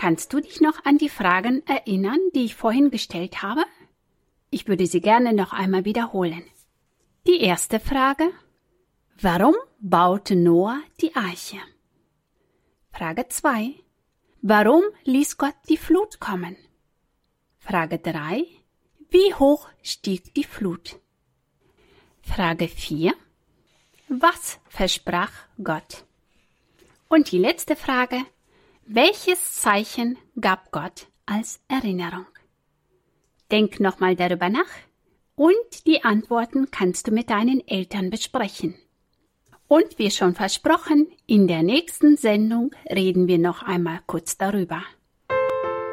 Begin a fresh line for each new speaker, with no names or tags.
Kannst du dich noch an die Fragen erinnern, die ich vorhin gestellt habe? Ich würde sie gerne noch einmal wiederholen. Die erste Frage: Warum baute Noah die Arche? Frage 2: Warum ließ Gott die Flut kommen? Frage 3: Wie hoch stieg die Flut? Frage 4: Was versprach Gott? Und die letzte Frage: Welches Zeichen gab Gott als Erinnerung? Denk nochmal darüber nach und die Antworten kannst du mit deinen Eltern besprechen. Und wie schon versprochen, in der nächsten Sendung reden wir noch einmal kurz darüber.